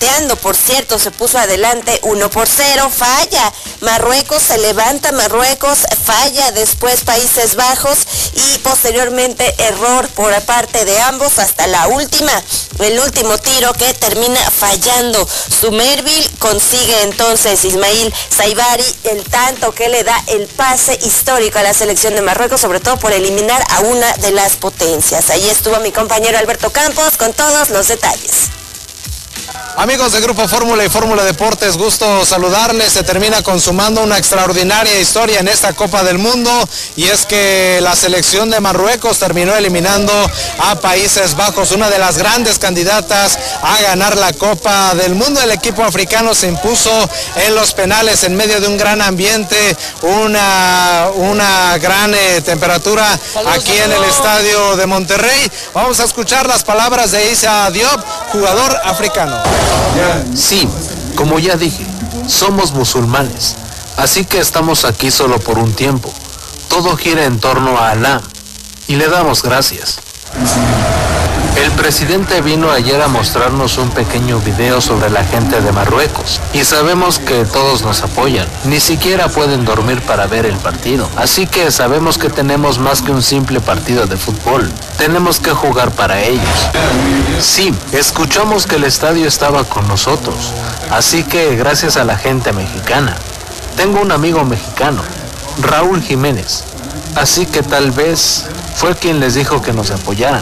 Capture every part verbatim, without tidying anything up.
pateando, por cierto, se puso adelante uno por cero, falla. Marruecos se levanta, Marruecos falla, después Países Bajos y posteriormente error por parte de ambos hasta la última, el último tiro que termina fallando. Sumerville consigue entonces Ismail Saibari el tanto que le da el pase histórico a la selección de Marruecos, sobre todo por eliminar a una de las potencias. Ahí estuvo mi compañero Alberto Campos con todos los detalles. Amigos de Grupo Fórmula y Fórmula Deportes, gusto saludarles. Se termina consumando una extraordinaria historia en esta Copa del Mundo, y es que la selección de Marruecos terminó eliminando a Países Bajos, una de las grandes candidatas a ganar la Copa del Mundo. El equipo africano se impuso en los penales en medio de un gran ambiente, una, una gran eh, temperatura aquí en el estadio de Monterrey. Vamos a escuchar las palabras de Issa Diop, jugador africano. Sí, como ya dije, somos musulmanes, así que estamos aquí solo por un tiempo. Todo gira en torno a Alá y le damos gracias. El presidente vino ayer a mostrarnos un pequeño video sobre la gente de Marruecos y sabemos que todos nos apoyan. Ni siquiera pueden dormir para ver el partido. Así que sabemos que tenemos más que un simple partido de fútbol. Tenemos que jugar para ellos. Sí, escuchamos que el estadio estaba con nosotros. Así que gracias a la gente mexicana. Tengo un amigo mexicano, Raúl Jiménez. Así que tal vez fue quien les dijo que nos apoyaran.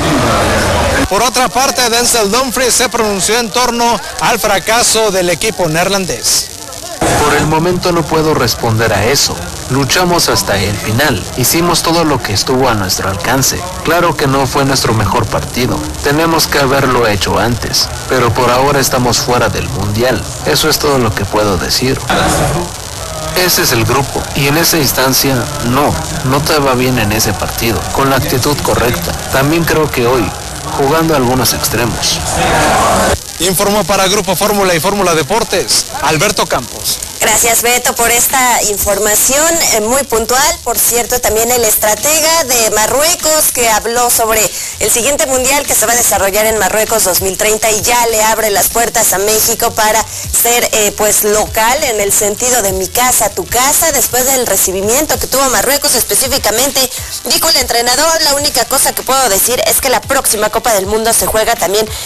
Por otra parte, Denzel Dumfries se pronunció en torno al fracaso del equipo neerlandés. Por el momento no puedo responder a eso. Luchamos hasta el final. Hicimos todo lo que estuvo a nuestro alcance. Claro que no fue nuestro mejor partido. Tenemos que haberlo hecho antes. Pero por ahora estamos fuera del mundial. Eso es todo lo que puedo decir. Ese es el grupo, y en esa instancia, no, no te va bien en ese partido, con la actitud correcta. También creo que hoy, jugando algunos extremos. Informó para Grupo Fórmula y Fórmula Deportes, Alberto Campos. Gracias, Beto, por esta información eh, muy puntual. Por cierto, también el estratega de Marruecos que habló sobre el siguiente mundial que se va a desarrollar en Marruecos dos mil treinta y ya le abre las puertas a México para ser eh, pues local en el sentido de mi casa, tu casa, después del recibimiento que tuvo Marruecos específicamente. Dijo el entrenador, la única cosa que puedo decir es que la próxima Copa del Mundo se juega también